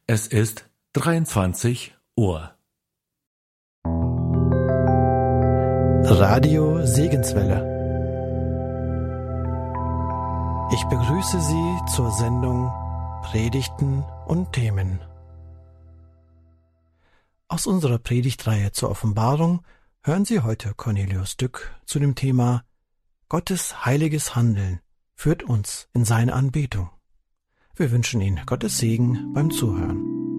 Es ist 23 Uhr. Radio Segenswelle. Ich begrüße Sie zur Sendung Predigten und Themen. Aus unserer Predigtreihe zur Offenbarung hören Sie heute Cornelius Dück zu dem Thema Gottes heiliges Handeln führt uns in seine Anbetung. Wir wünschen Ihnen Gottes Segen beim Zuhören.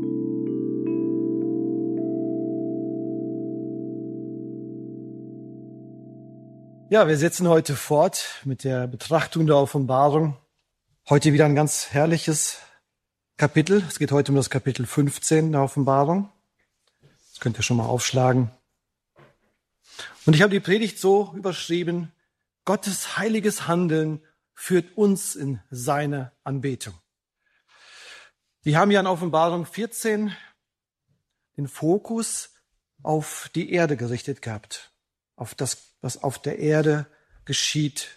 Ja, wir setzen heute fort mit der Betrachtung der Offenbarung. Heute wieder ein ganz herrliches Kapitel. Es geht heute um das Kapitel 15 der Offenbarung. Das könnt ihr schon mal aufschlagen. Und ich habe die Predigt so überschrieben: Gottes heiliges Handeln führt uns in seine Anbetung. Wir haben ja in Offenbarung 14 den Fokus auf die Erde gerichtet gehabt, auf das, was auf der Erde geschieht.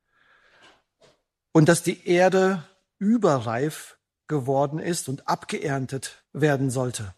Und dass die Erde überreif geworden ist und abgeerntet werden sollte.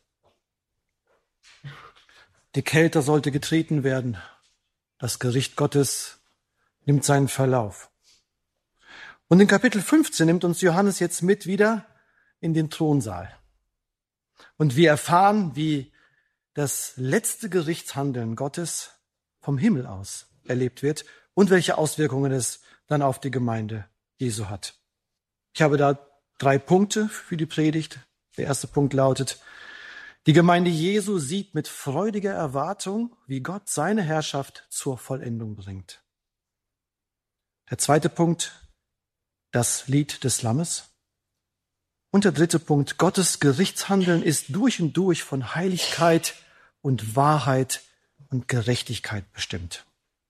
Die Kälte sollte getreten werden. Das Gericht Gottes nimmt seinen Verlauf. Und in Kapitel 15 nimmt uns Johannes jetzt mit wieder in den Thronsaal. Und wir erfahren, wie das letzte Gerichtshandeln Gottes vom Himmel aus erlebt wird und welche Auswirkungen es dann auf die Gemeinde Jesu hat. Ich habe da 3 Punkte für die Predigt. Der erste Punkt lautet: Die Gemeinde Jesu sieht mit freudiger Erwartung, wie Gott seine Herrschaft zur Vollendung bringt. Der zweite Punkt: das Lied des Lammes. Und der dritte Punkt: Gottes Gerichtshandeln ist durch und durch von Heiligkeit und Wahrheit und Gerechtigkeit bestimmt.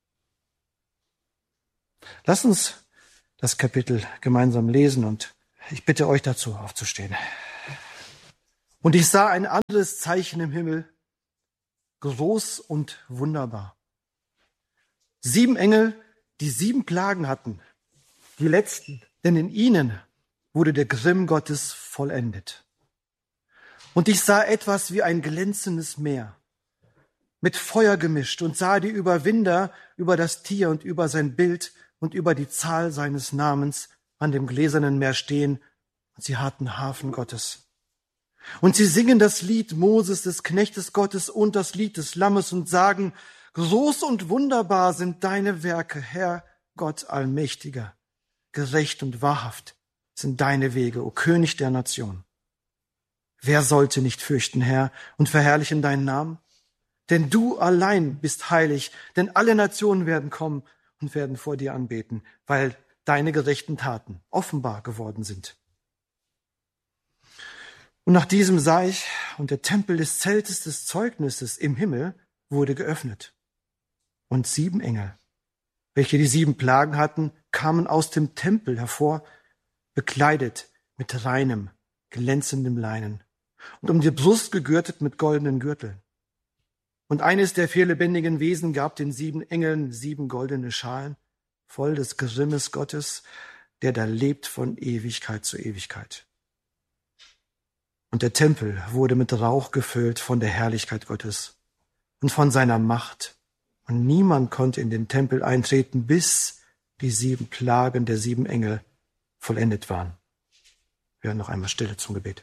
Lasst uns das Kapitel gemeinsam lesen und ich bitte euch dazu aufzustehen. Und ich sah ein anderes Zeichen im Himmel, groß und wunderbar. 7 Engel, die 7 Plagen hatten, die letzten, denn in ihnen wurde der Grimm Gottes vollendet. Und ich sah etwas wie ein glänzendes Meer, mit Feuer gemischt, und sah die Überwinder über das Tier und über sein Bild und über die Zahl seines Namens an dem gläsernen Meer stehen, und sie hatten Harfen Gottes. Und sie singen das Lied Moses, des Knechtes Gottes, und das Lied des Lammes und sagen: Groß und wunderbar sind deine Werke, Herr Gott Allmächtiger. Gerecht und wahrhaft sind deine Wege, o König der Nation. Wer sollte nicht fürchten, Herr, und verherrlichen deinen Namen? Denn du allein bist heilig, denn alle Nationen werden kommen und werden vor dir anbeten, weil deine gerechten Taten offenbar geworden sind. Und nach diesem sah ich, und der Tempel des Zeltes des Zeugnisses im Himmel wurde geöffnet. Und 7 Engel, welche die 7 Plagen hatten, kamen aus dem Tempel hervor, bekleidet mit reinem, glänzendem Leinen und um die Brust gegürtet mit goldenen Gürteln. Und eines der 4 lebendigen Wesen gab den 7 Engeln 7 goldene Schalen, voll des Grimmes Gottes, der da lebt von Ewigkeit zu Ewigkeit. Und der Tempel wurde mit Rauch gefüllt von der Herrlichkeit Gottes und von seiner Macht. Und niemand konnte in den Tempel eintreten, bis die 7 Plagen der 7 Engel vollendet waren. Wir hören noch einmal Stille zum Gebet.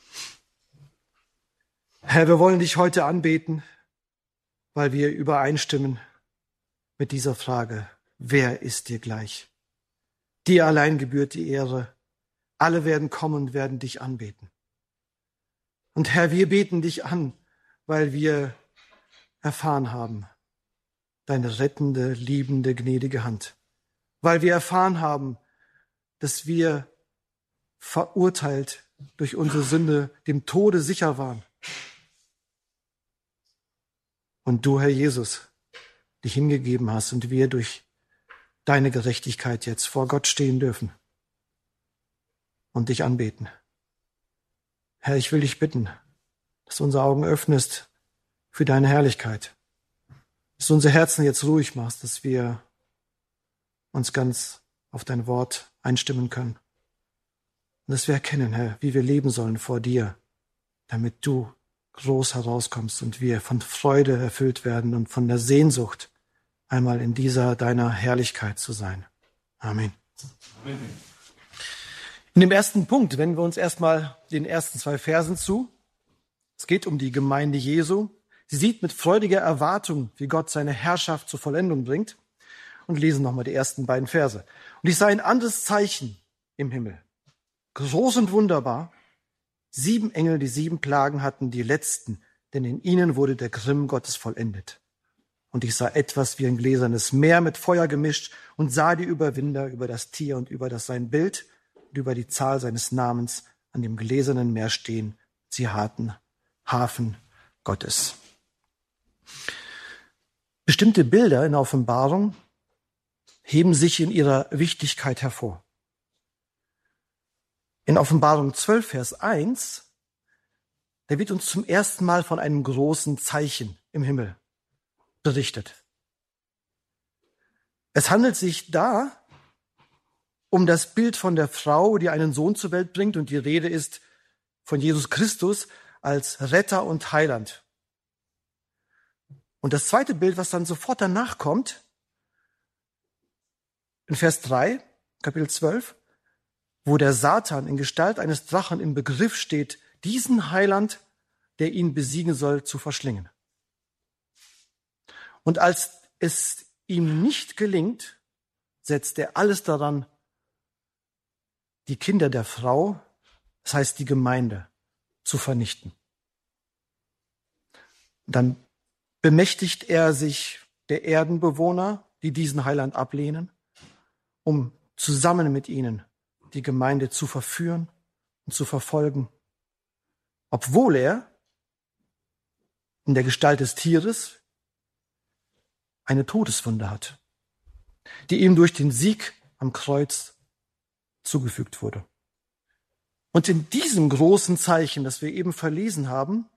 Herr, wir wollen dich heute anbeten, weil wir übereinstimmen mit dieser Frage: Wer ist dir gleich? Dir allein gebührt die Ehre. Alle werden kommen und werden dich anbeten. Und Herr, wir beten dich an, weil wir erfahren haben deine rettende, liebende, gnädige Hand. Weil wir erfahren haben, dass wir verurteilt durch unsere Sünde dem Tode sicher waren. Und du, Herr Jesus, dich hingegeben hast und wir durch deine Gerechtigkeit jetzt vor Gott stehen dürfen und dich anbeten. Herr, ich will dich bitten, dass du unsere Augen öffnest für deine Herrlichkeit, dass du unsere Herzen jetzt ruhig machst, dass wir uns ganz auf dein Wort einstimmen können. Und dass wir erkennen, Herr, wie wir leben sollen vor dir damit du groß herauskommst und wir von Freude erfüllt werden und von der Sehnsucht, einmal in dieser deiner Herrlichkeit zu sein. Amen. Amen. In dem ersten Punkt wenden wir uns erstmal den ersten 2 Versen zu. Es geht um die Gemeinde Jesu. Sie sieht mit freudiger Erwartung, wie Gott seine Herrschaft zur Vollendung bringt, und lesen nochmal die ersten beiden Verse. Und ich sah ein anderes Zeichen im Himmel, groß und wunderbar, 7 Engel, die 7 Plagen hatten, die letzten, denn in ihnen wurde der Grimm Gottes vollendet. Und ich sah etwas wie ein gläsernes Meer mit Feuer gemischt und sah die Überwinder über das Tier und über sein Bild und über die Zahl seines Namens an dem gläsernen Meer stehen. Sie hatten Hafen Gottes. Bestimmte Bilder in der Offenbarung heben sich in ihrer Wichtigkeit hervor. In Offenbarung 12, Vers 1, da wird uns zum ersten Mal von einem großen Zeichen im Himmel berichtet. Es handelt sich da um das Bild von der Frau, die einen Sohn zur Welt bringt, und die Rede ist von Jesus Christus als Retter und Heiland. Und das zweite Bild, was dann sofort danach kommt, in Vers 3, Kapitel 12, wo der Satan in Gestalt eines Drachen im Begriff steht, diesen Heiland, der ihn besiegen soll, zu verschlingen. Und als es ihm nicht gelingt, setzt er alles daran, die Kinder der Frau, das heißt die Gemeinde, zu vernichten. Dann bemächtigt er sich der Erdenbewohner, die diesen Heiland ablehnen, um zusammen mit ihnen die Gemeinde zu verführen und zu verfolgen, obwohl er in der Gestalt des Tieres eine Todeswunde hat, die ihm durch den Sieg am Kreuz zugefügt wurde. Und in diesem großen Zeichen, das wir eben verlesen haben,